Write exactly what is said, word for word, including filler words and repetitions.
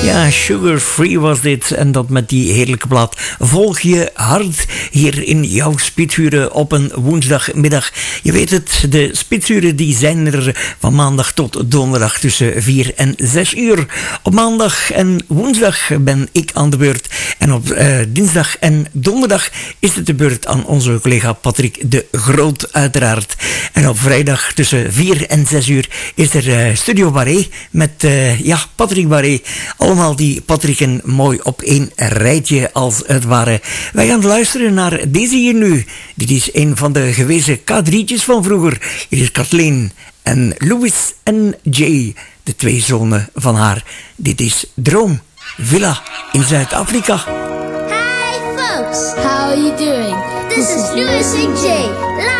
Ja, Sugar Free was dit. En dat met die heerlijke plaat Volg je hart hier in jouw Spitsuren op een woensdagmiddag. Je weet het, de Spitsuren die zijn er van maandag tot donderdag tussen vier en zes uur. Op maandag en woensdag ben ik aan de beurt. En op uh, dinsdag en donderdag is het de beurt aan onze collega Patrick de Groot uiteraard. En op vrijdag tussen vier en zes uur is er uh, Studio Barré met uh, ja, Patrick Barré. Allemaal die Patricken mooi op één rijtje als het ware. Wij gaan luisteren naar deze hier nu. Dit is een van de gewezen K drietjes van vroeger. Hier is Kathleen en Louis en Jay, de twee zonen van haar. Dit is Droom Villa in Zuid-Afrika. Hi folks, how are you doing? This is Louis and Jay.